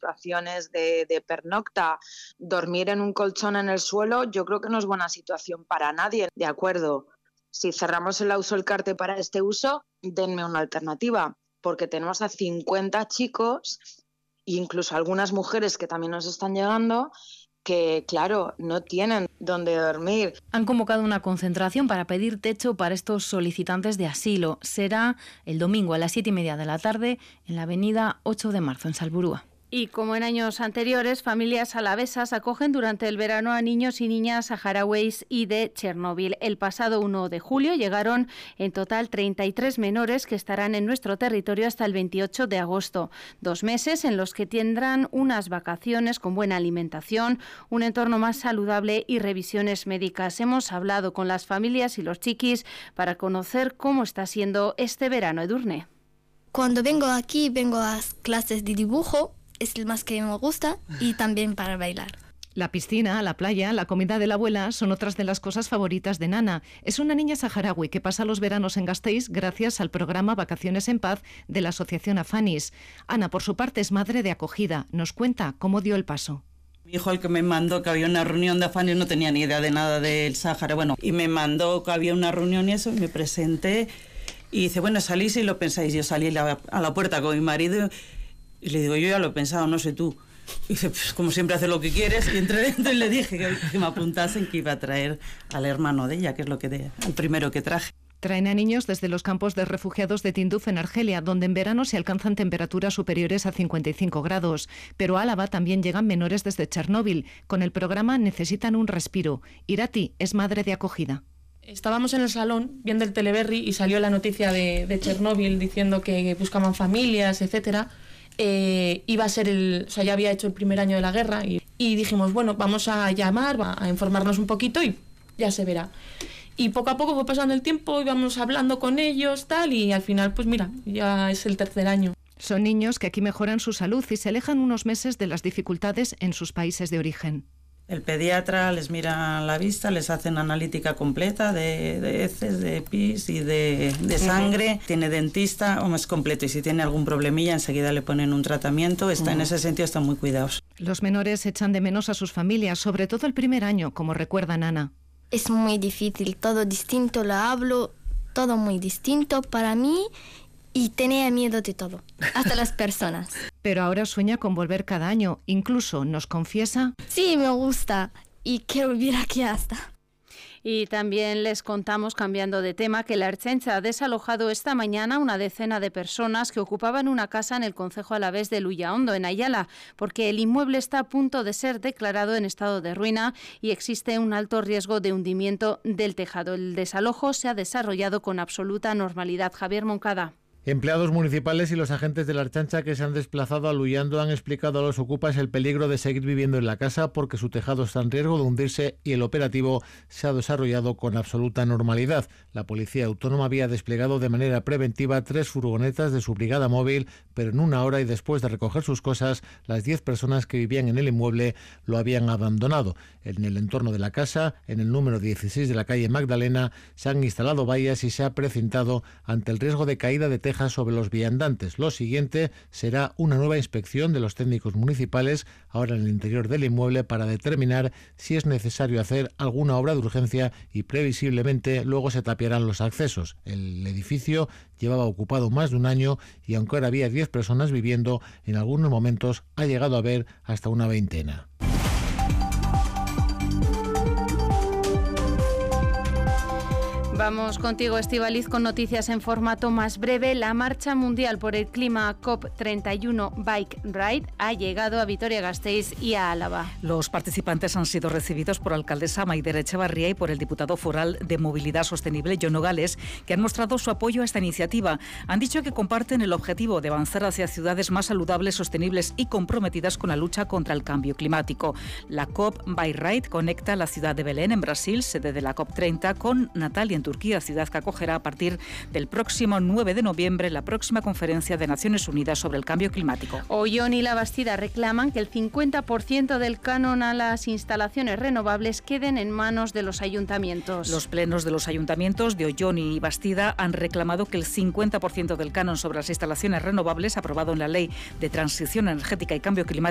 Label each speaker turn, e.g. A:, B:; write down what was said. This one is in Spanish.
A: situaciones de pernocta, dormir en un colchón en el suelo, yo creo que no es buena situación para nadie. De acuerdo, si cerramos el Ausol-Carte para este uso, denme una alternativa, porque tenemos a 50 chicos e incluso algunas mujeres que también nos están llegando que, claro, no tienen dónde dormir.
B: Han convocado una concentración para pedir techo para estos solicitantes de asilo. Será el domingo a las 7:30 de la tarde en la avenida 8 de marzo, en Salburua.
C: Y como en años anteriores, familias alavesas acogen durante el verano a niños y niñas saharauis y de Chernóbil. El pasado 1 de julio llegaron en total 33 menores que estarán en nuestro territorio hasta el 28 de agosto. 2 meses en los que tendrán unas vacaciones con buena alimentación, un entorno más saludable y revisiones médicas. Hemos hablado con las familias y los chiquis para conocer cómo está siendo este verano. Edurne.
D: Cuando vengo aquí, vengo a clases de dibujo. Es el más que me gusta y también para bailar.
E: La piscina, la playa, la comida de la abuela son otras de las cosas favoritas de Nana. Es una niña saharaui que pasa los veranos en Gasteiz gracias al programa Vacaciones en Paz de la asociación Afanis. Ana, por su parte, es madre de acogida. Nos cuenta cómo dio el paso.
F: Mi hijo, el que me mandó que había una reunión de Afanis, no tenía ni idea de nada del Sáhara. Bueno, y me mandó que había una reunión y eso, y me presenté. Y dice, bueno, salís y lo pensáis. Yo salí a la puerta con mi marido. Y le digo, yo ya lo he pensado, no sé tú. Y dice, pues como siempre hace lo que quieres. Y entré dentro y le dije que me apuntasen, que iba a traer al hermano de ella, que es el primero que traje.
E: Traen a niños desde los campos de refugiados de Tinduf en Argelia, donde en verano se alcanzan temperaturas superiores a 55 grados. Pero a Álava también llegan menores desde Chernóbil. Con el programa necesitan un respiro. Irati es madre de acogida.
G: Estábamos en el salón viendo el Teleberri y salió la noticia de Chernóbil diciendo que buscaban familias, etcétera. Iba a ser ya había hecho el primer año de la guerra y dijimos, bueno, vamos a llamar, a informarnos un poquito y ya se verá. Y poco a poco fue pasando el tiempo, íbamos hablando con ellos, tal, y al final, pues mira, ya es el 3er año.
E: Son niños que aquí mejoran su salud y se alejan unos meses de las dificultades en sus países de origen.
F: El pediatra les mira la vista, les hacen analítica completa de heces, de pis y de sangre. Tiene dentista, es completo. Y si tiene algún problemilla, enseguida le ponen un tratamiento. En ese sentido están muy cuidados.
E: Los menores echan de menos a sus familias, sobre todo el primer año, como recuerda Nana.
D: Es muy difícil, todo distinto, lo hablo, todo muy distinto para mí. Y tenía miedo de todo, hasta las personas.
E: Pero ahora sueña con volver cada año. Incluso nos confiesa...
D: Sí, me gusta y quiero vivir aquí hasta.
C: Y también les contamos, cambiando de tema, que la Ertzaintza ha desalojado esta mañana una decena de personas que ocupaban una casa en el concejo alavés de Lullaondo, en Ayala, porque el inmueble está a punto de ser declarado en estado de ruina y existe un alto riesgo de hundimiento del tejado. El desalojo se ha desarrollado con absoluta normalidad. Javier Moncada.
H: Empleados municipales y los agentes de la Ertzaintza que se han desplazado a Lullando han explicado a los ocupas el peligro de seguir viviendo en la casa porque su tejado está en riesgo de hundirse y el operativo se ha desarrollado con absoluta normalidad. La Policía Autónoma había desplegado de manera preventiva 3 furgonetas de su brigada móvil, pero en 1 hora y después de recoger sus cosas, las 10 personas que vivían en el inmueble lo habían abandonado. En el entorno de la casa, en el número 16 de la calle Magdalena, se han instalado vallas y se ha precintado ante el riesgo de caída de tejas sobre los viandantes. Lo siguiente será una nueva inspección de los técnicos municipales ahora en el interior del inmueble para determinar si es necesario hacer alguna obra de urgencia y previsiblemente luego se tapiarán los accesos. El edificio llevaba ocupado más de 1 año y aunque ahora había 10 personas viviendo, en algunos momentos ha llegado a haber hasta una veintena.
C: Vamos contigo, Estíbaliz, con noticias en formato más breve. La Marcha Mundial por el Clima COP31 Bike Ride ha llegado a Vitoria-Gasteiz y a Álava.
I: Los participantes han sido recibidos por la alcaldesa Maider Echevarría y por el diputado foral de Movilidad Sostenible, Jon Nogales, que han mostrado su apoyo a esta iniciativa. Han dicho que comparten el objetivo de avanzar hacia ciudades más saludables, sostenibles y comprometidas con la lucha contra el cambio climático. La COP Bike Ride conecta la ciudad de Belén, en Brasil, sede de la COP30, con Natal en Turquía, ciudad que acogerá a partir del próximo 9 de noviembre la próxima conferencia de Naciones Unidas sobre el cambio climático.
C: Ollón y La Bastida reclaman que el 50% del canon a las instalaciones renovables queden en manos de los ayuntamientos.
I: Los plenos de los ayuntamientos de Ollón y Bastida han reclamado que el 50% del canon sobre las instalaciones renovables aprobado en la Ley de Transición Energética y Cambio Climático